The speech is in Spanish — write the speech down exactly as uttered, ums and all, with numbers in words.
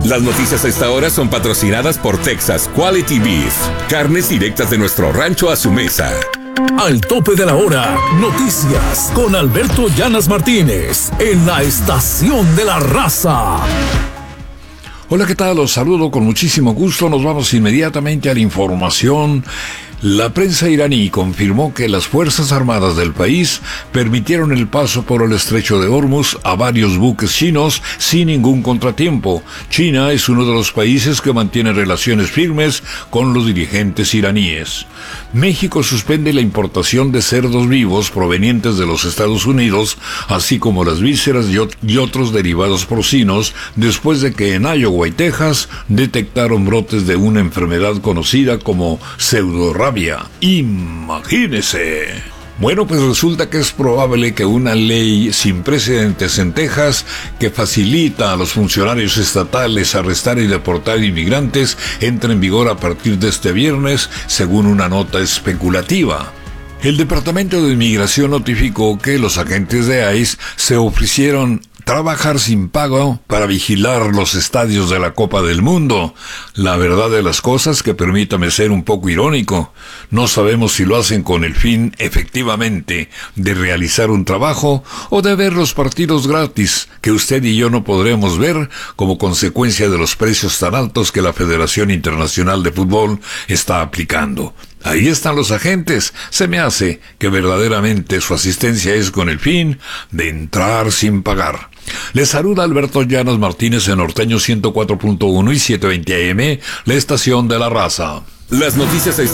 Las noticias a esta hora son patrocinadas por Texas Quality Beef. Carnes directas de nuestro rancho a su mesa. Al tope de la hora, noticias con Alberto Llanas Martínez en la Estación de la Raza. Hola, ¿qué tal? Los saludo con muchísimo gusto. Nos vamos inmediatamente a la información. La prensa iraní confirmó que las Fuerzas Armadas del país permitieron el paso por el estrecho de Hormuz a varios buques chinos sin ningún contratiempo. China es uno de los países que mantiene relaciones firmes con los dirigentes iraníes. México suspende la importación de cerdos vivos provenientes de los Estados Unidos, así como las vísceras y, ot- y otros derivados porcinos, después de que en Iowa y Texas detectaron brotes de una enfermedad conocida como pseudorrabia. Imagínese. Bueno, pues resulta que es probable que una ley sin precedentes en Texas que facilita a los funcionarios estatales arrestar y deportar inmigrantes entre en vigor a partir de este viernes, según una nota especulativa. El Departamento de Inmigración notificó que los agentes de I C E se ofrecieron trabajar sin pago para vigilar los estadios de la Copa del Mundo. La verdad de las cosas, que permítame ser un poco irónico, no sabemos si lo hacen con el fin, efectivamente, de realizar un trabajo o de ver los partidos gratis, que usted y yo no podremos ver como consecuencia de los precios tan altos que la Federación Internacional de Fútbol está aplicando. Ahí están los agentes. Se me hace que verdaderamente su asistencia es con el fin de entrar sin pagar. Les saluda Alberto Llanas Martínez en Norteño ciento cuatro punto uno y setecientos veinte A M, la estación de la raza. Las noticias